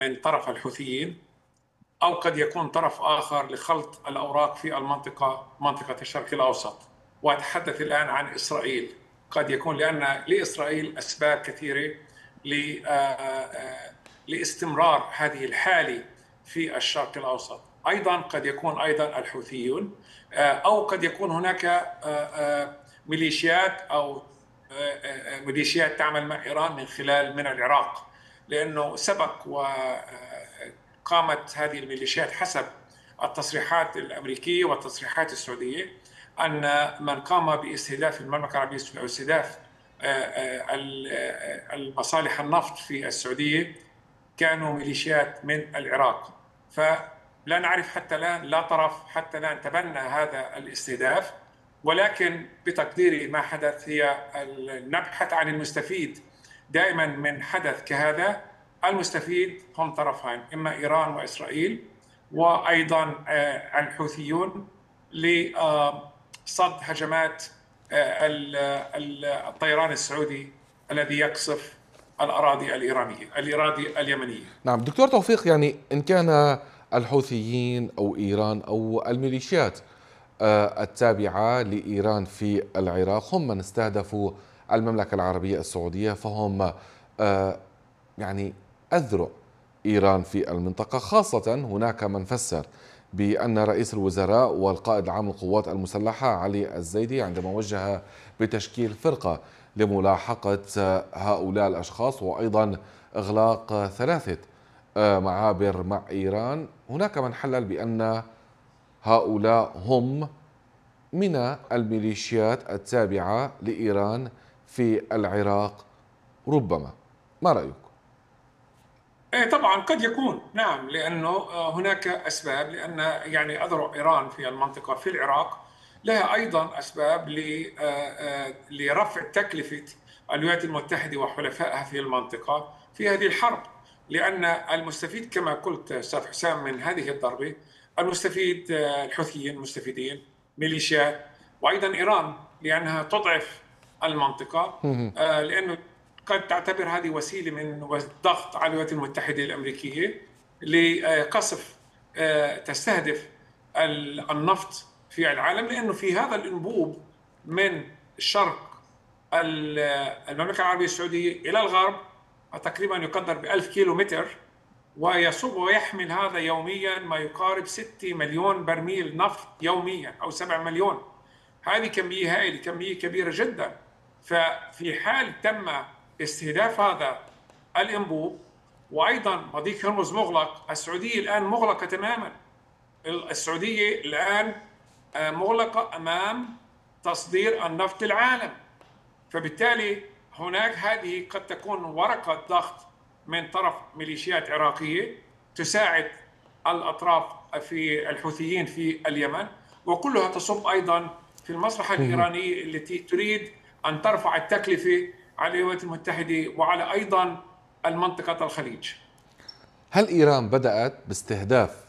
من طرف الحوثيين، أو قد يكون طرف آخر لخلط الأوراق في منطقة الشرق الأوسط. وأتحدث الآن عن إسرائيل. قد يكون لأن لإسرائيل أسباب كثيرة لاستمرار هذه الحالة في الشرق الأوسط. أيضا قد يكون أيضا الحوثيون، أو قد يكون هناك ميليشيات أو ميليشيات تعمل مع إيران من العراق، لأنه سبق وقامت هذه الميليشيات حسب التصريحات الأمريكية والتصريحات السعودية أن من قام باستهداف المملكة العربية السعودية أو استهداف المصالح النفط في السعودية كانوا ميليشيات من العراق. فلا نعرف حتى الآن، لا طرف حتى الآن تبنى هذا الاستهداف، ولكن بتقديري ما حدث هي نبحث عن المستفيد دائما من حدث كهذا. المستفيد هم طرفين، إما إيران وإسرائيل، وأيضا الحوثيون لصد هجمات الطيران السعودي الذي يقصف الأراضي اليمنية. نعم دكتور توفيق، يعني إن كان الحوثيين أو إيران أو الميليشيات التابعة لإيران في العراق هم من استهدفوا المملكة العربية السعودية، فهم يعني أذرع إيران في المنطقة. خاصة هناك من فسر بأن رئيس الوزراء والقائد العام للقوات المسلحة علي الزيدي عندما وجه بتشكيل فرقة لملاحقة هؤلاء الأشخاص وأيضا إغلاق 3 معابر مع إيران، هناك من حلل بأن هؤلاء هم من الميليشيات التابعة لإيران في العراق ربما. ما رأيك؟ طبعا قد يكون، نعم، لأنه هناك أسباب، لأن يعني أذرع إيران في المنطقة في العراق لها أيضا أسباب لرفع تكلفة الولايات المتحدة وحلفائها في المنطقة في هذه الحرب. لأن المستفيد كما قلت أستاذ حسام من هذه الضربة، المستفيد الحوثيين مستفيدين، ميليشيات، وأيضا إيران لأنها تضعف المنطقة، لأنه قد تعتبر هذه وسيلة من الضغط على الولايات المتحدة الأمريكية لقصف تستهدف النفط في العالم، لأنه في هذا الأنبوب من شرق المملكة العربية السعودية إلى الغرب تقريبا يقدر ب1000 كيلومتر، ويصب ويحمل هذا يوميا ما يقارب 6 مليون برميل نفط يوميا أو 7 مليون. هذه كمية هائلة، كمية كبيرة جدا. ففي حال تم استهداف هذا الانبوب، وايضا مضيق هرمز مغلق، السعوديه الان مغلقه تماما. السعوديه الان مغلقه امام تصدير النفط للعالم. فبالتالي هناك هذه قد تكون ورقه ضغط من طرف ميليشيات عراقيه تساعد الاطراف في الحوثيين في اليمن، وكلها تصب ايضا في المصلحه الايرانيه التي تريد أن ترفع التكلفة على الولايات المتحدة وعلى أيضا المنطقة الخليج. هل إيران بدأت باستهداف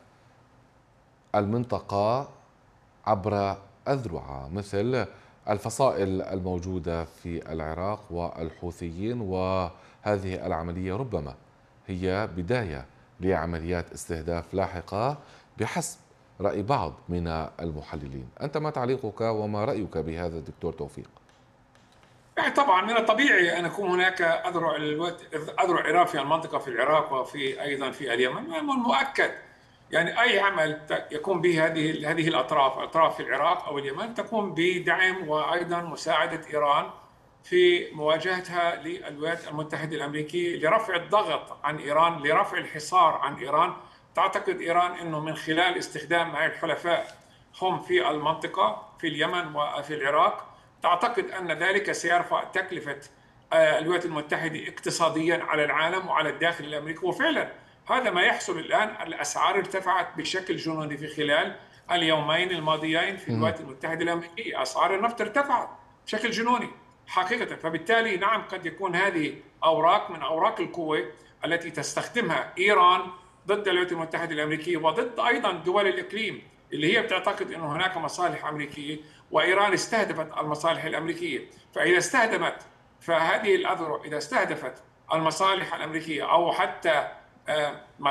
المنطقة عبر أذرع مثل الفصائل الموجودة في العراق والحوثيين، وهذه العملية ربما هي بداية لعمليات استهداف لاحقة بحسب رأي بعض من المحللين؟ أنت ما تعليقك وما رأيك بهذا دكتور توفيق؟ يعني طبعا من الطبيعي ان يكون هناك اذرع ايران في المنطقه في العراق وفي ايضا في اليمن، من المؤكد يعني اي عمل يقوم به هذه الاطراف في العراق او اليمن تقوم بدعم وايضا مساعده ايران في مواجهتها للولايات المتحده الامريكيه لرفع الضغط عن ايران، لرفع الحصار عن ايران. تعتقد ايران انه من خلال استخدام هؤلاء الحلفاء هم في المنطقه في اليمن وفي العراق، تعتقد أن ذلك سيرفع تكلفة الولايات المتحدة اقتصاديا على العالم وعلى الداخل الأمريكي؟ وفعلا هذا ما يحصل الآن. الأسعار ارتفعت بشكل جنوني في خلال اليومين الماضيين في الولايات المتحدة الأمريكية. أسعار النفط ارتفعت بشكل جنوني حقيقة. فبالتالي نعم قد يكون هذه أوراق من أوراق القوة التي تستخدمها إيران ضد الولايات المتحدة الأمريكية وضد أيضا دول الإقليم اللي هي بتعتقد أنه هناك مصالح أمريكية، وإيران استهدفت المصالح الأمريكية. فإذا استهدفت فهذه الأذرع إذا استهدفت المصالح الأمريكية أو حتى آه،